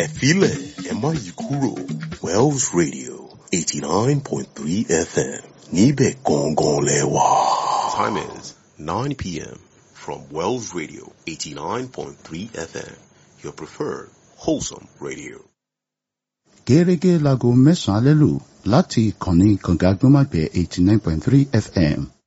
Ẹ̀fílẹ̀ ẹ má yí kúrò Wells Radio 89.3 FM níbẹ̀ gangan lẹ́wà. Time is 9 p.m. from Wells Radio 89.3 FM, your preferred wholesome radio. Gẹ́gẹ́ láago 9 alẹ́ lù láti ìkànnì kànga gbọ́mọgbẹ́ 89.3 FM.